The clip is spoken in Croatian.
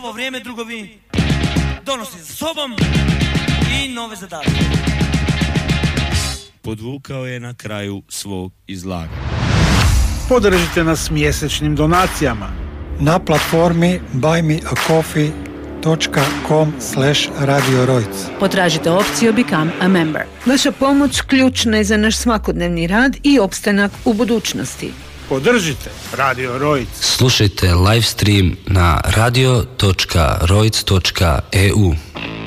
Novo vrijeme, drugovi, donosi za sobom i nove zadatke. Podvukao je na kraju svog izlaganja. Podržite nas mjesečnim donacijama na platformi buymeacoffee.com/Radio Rojc. Potražite opciju Become a Member. Vaša pomoć ključna je za naš svakodnevni rad i opstanak u budućnosti. Podržite Radio Rojc. Slušajte live stream na radio.rojc.eu.